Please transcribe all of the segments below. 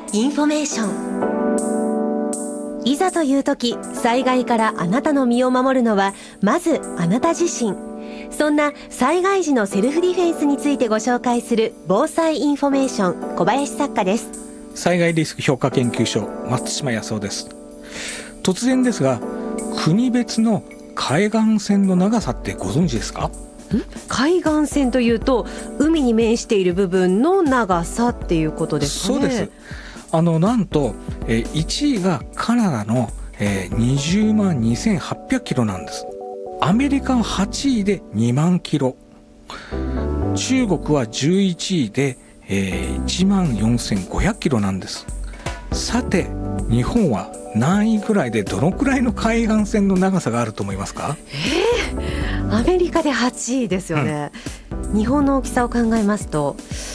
インフォメーション。いざという時、災害からあなたの身を守るのはまずあなた自身。そんな災害時のセルフディフェンスについてご紹介する防災インフォメーション、小林作家です。 災害リスク評価研究所、松島康夫です。突然ですが、国別の海岸線の長さってご存知ですか？ 海岸線というと海に面している部分の長さっていうことですかね。 そうです。なんと、1位がカナダの、20万2800キロなんです。アメリカは8位で2万キロ、中国は11位で、1万4500キロなんです。さて日本は何位ぐらいでどのくらいの海岸線の長さがあると思いますか？ アメリカで8位ですよね、日本の大きさを考えますと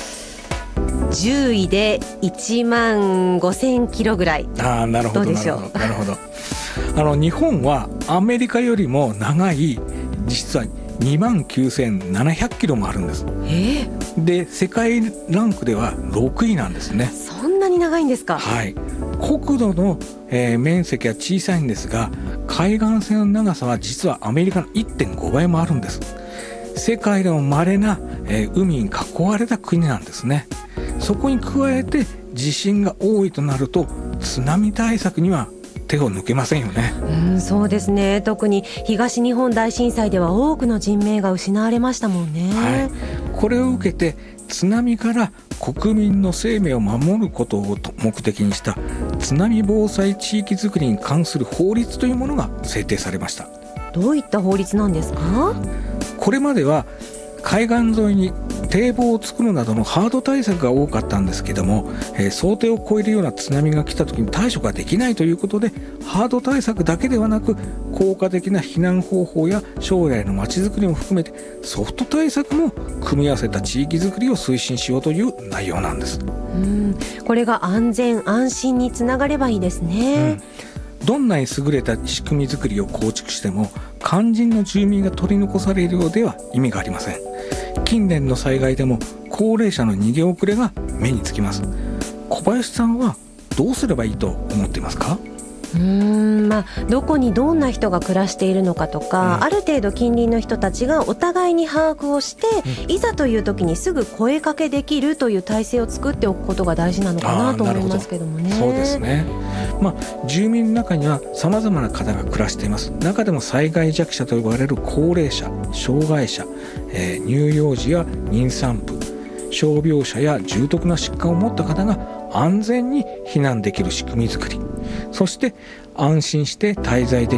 10位で1万5000キロぐらい。 なるほど、 どうでしょう。 なるほど。日本はアメリカよりも長い、実は2万9700キロもあるんです。で世界ランクでは6位なんですね。 そんなに長いんですか？ はい。国土の、面積は小さいんですが、海岸線の長さは実はアメリカの 1.5 倍もあるんです。世界でも稀な、海に囲われた国なんですね。そこに加えて地震が多いとなると津波対策には手を抜けませんよね。 そうですね。特に東日本大震災では多くの人命が失われましたもんね。 はい、これを受けて津波から国民の生命を守ることを目的にした津波防災地域づくりに関する法律というものが制定されました。 どういった法律なんですか？ これまでは海岸沿いに堤防を作るなどのハード対策が多かったんですけども、想定を超えるような津波が来た時に対処ができないということで、ハード対策だけではなく効果的な避難方法や将来のまちづくりも含めてソフト対策も組み合わせた地域づくりを推進しようという内容なんです。 これが安全安心につながればいいですね。 どんなに優れた仕組みづくりを構築しても肝心の住民が取り残されるようでは意味がありません。近年の災害でも高齢者の逃げ遅れが目につきます。小林さんはどうすればいいと思っていますか？ どこにどんな人が暮らしているのかとか、ある程度近隣の人たちがお互いに把握をして、いざという時にすぐ声かけできるという体制を作っておくことが大事なのかなと思いますけどもね。 そうですね。住民の中には様々な方が暮らしています。中でも災害弱者と呼ばれる高齢者、障害者、乳幼児や妊産婦、傷病者や重篤な疾患を持った方が安全に避難できる仕組みづくり、そして安心して滞在できる